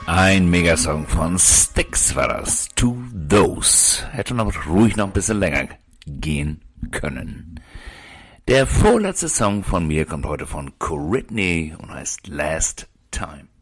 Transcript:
Ein Megasong von Styx war das. To Those. Hätte ruhig noch ein bisschen länger gehen können. Der vorletzte Song von mir kommt heute von Courtney und heißt Last Time.